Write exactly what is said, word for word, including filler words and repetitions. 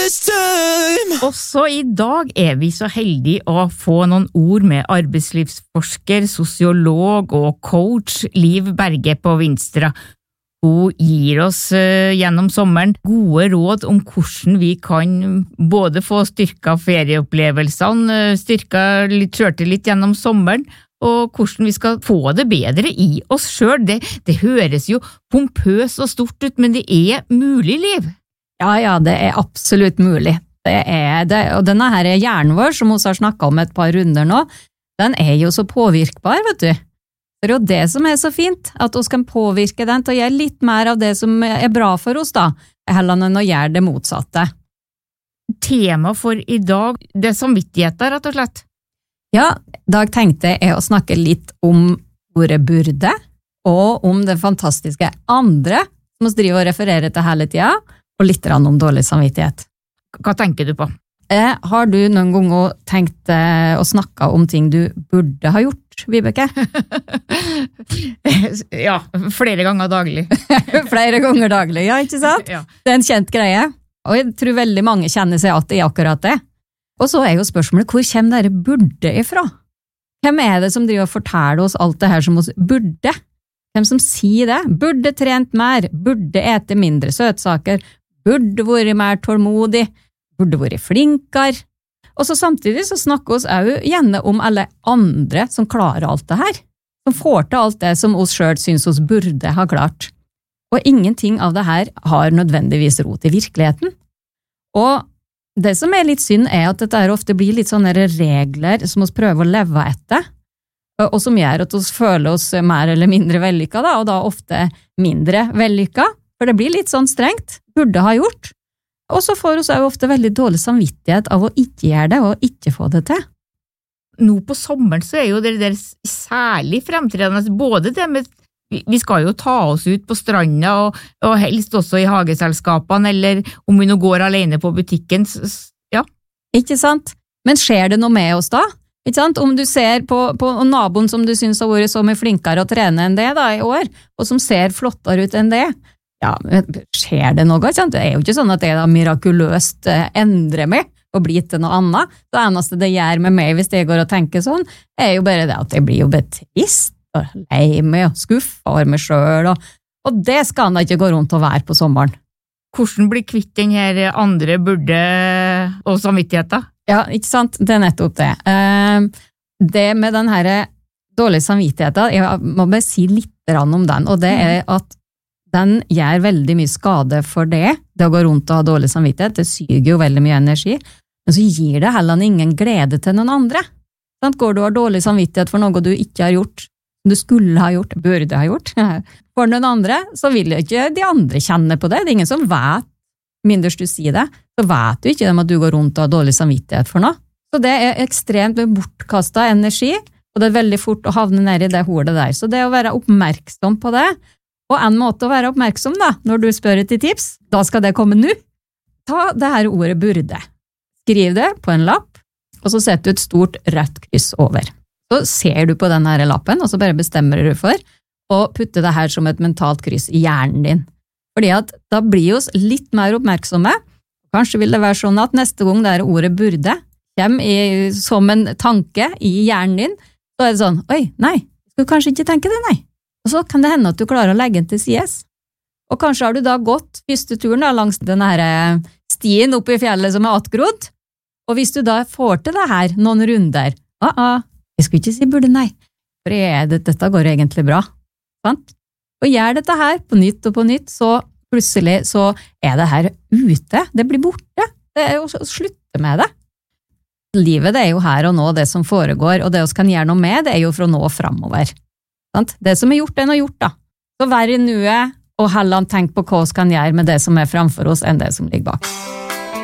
this time. Også i dag er vi så heldige å få noen ord med arbeidslivsforsker, sosiolog og coach Liv Berge på Vinstra. Hun gir oss uh, gjennom sommeren gode råd om hvordan vi kan både få styrket ferieopplevelsene, styrka litt selvtillit gjennom sommeren, og hvordan vi skal få det bedre i oss selv. Det, det høres jo pompøs og stort ut, men det er mulig, Liv. Ja, ja, det er absolutt mulig. Det er det, og denne her hjernen vår, som vi har snakket om et par runder nå, den er jo så påvirkbar, vet du. Det er jo det som er så fint, at vi kan påvirke den til å gjøre litt mer av det som er bra for oss da, heller enn å gjøre det motsatte. Tema for i dag, det er samvittigheter, rett og slett. Ja, Dag tenkte jeg å snakke litt om ordet burde, og om det fantastiske andre, som vi driver og refererer til hele tiden, og litt om dårlig samvittighet. Hva tenker du på? Eh, har du noen ganger tenkt eh, å snakke om ting du burde ha gjort, Vibeke? Ja, flere ganger daglig. Flere ganger daglig, ja, ikke sant? Ja. Det er en kjent greie, og jeg tror veldig mange kjenner seg at det er akkurat det. Og så er jo spørsmålet, hvor kommer dere burde ifra? Hvem er det som driver og forteller oss alt det her som oss burde? Hvem som sier det? Burde trent mer, burde ete mindre søtsaker, burde vært mer tålmodig, burde vært flinkere. Og så samtidig så snakker oss også gjerne om alle andre som klarer alt det her, som får til alt det som oss selv synes oss burde ha klart. Og ingenting av det her har nødvendigvis rot i virkeligheten. Og det som er litt synd er at dette her ofte blir litt sånne regler som oss prøver å leve etter, og som gjør at oss føler oss mer eller mindre vellykka, da, og da ofte mindre vellykka, for det blir litt sånn strengt, burde ha gjort. Og så får oss jo ofte veldig dårlig samvittighet av å ikke gjøre det, og ikke få det til. Nå på sommeren så er jo det der særlig fremtredende, både det med, vi skal jo ta oss ut på stranda, og, og helst også i hageselskapene, eller om vi nå går alene på butikken, ja. Ikke sant? Men skjer det noe med oss da? Ikke sant? Om du ser på, på naboen som du synes har vært så mye flinkere å trene enn det da i år, og som ser flottere ut enn det, ja, skjer det noe? Ikke sant? Det er jo ikke sånn at jeg da mirakuløst endrer meg og blir til noe annet. Det eneste det gjør med meg hvis jeg går og tenker sånn, er jo bare det at jeg blir jo betrist og lei meg og skuffa over meg selv, og, og det skal han da ikke gå rundt og være på sommeren. Hvordan blir kvitt den her andre burde og samvittigheten? Ja, ikke sant? Det er nettopp det. Det med den her dårlige samvittigheten, jeg må bare si litt om den, og det er at den gjør veldig mye skade for det. Det å gå rundt og ha dårlig samvittighet, det syger jo veldig mye energi, men så gir det heller ingen glede til noen andre. Går du og har dårlig samvittighet for noe du ikke har gjort, som du skulle ha gjort, burde ha gjort, for noen andre, så vil ikke de andre kjenne på det. Det er ingen som vet, mindre du sier det, så vet du ikke dem at du går rundt og har dårlig samvittighet for noe. Så det er ekstremt bortkastet energi, og det er veldig fort å havne ned i det hodet der. Så det å være oppmerksom på det, og en måte å være oppmerksom da, når du spør etter tips, da skal det komme nå. Ta det her ordet burde. Skriv det på en lapp, og så setter du et stort rødt kryss over. Så ser du på denne lappen, og så bare bestemmer du for å putte det her som et mentalt kryss i hjernen din. Fordi at da blir vi litt mer oppmerksomme. Kanskje vil det være sånn at neste gang det er ordet burde kommer i, som en tanke i hjernen din, så er det sånn, oi, nei, skal du kanskje ikke tenke det, nei. Og så kan det hende at du klarer å legge den til sides. Og kanskje har du da gått første turen da, langs denne her stien oppe i fjellet som er attgrodd, og hvis du da får til det her noen runder, ah, ah, jeg skulle ikke si burde nei, for jeg, det, dette går egentlig bra, sant? Og gjør dette her på nytt og på nytt, så plutselig så er det her ute, det blir borte, det er jo å slutte med det. Livet det er jo her og nå det som foregår, og det vi kan gjøre noe med, det er jo for å nå fremover. Sant? Det som er gjort, det er noe gjort da. Så vær i nuet, og heller tenk på hva vi kan gjøre med det som er framfor oss, enn det som ligger bak.